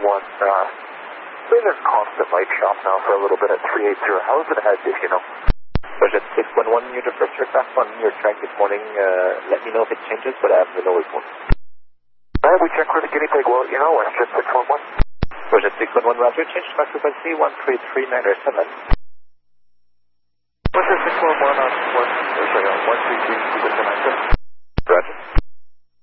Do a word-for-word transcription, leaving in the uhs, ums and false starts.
one. Uh, been in constant light shop now for a little bit at three eighty. How is it ahead, if you know? Project six one one, your first aircraft on your track this morning. Uh, let me know if it changes, but I have the no report. Alright, we check where the guinea pig will, you know, Western six one one. Project six one one, roger, change track frequency one three three nine seven. Western six one one on one, sorry, on one three three nine seven. Roger.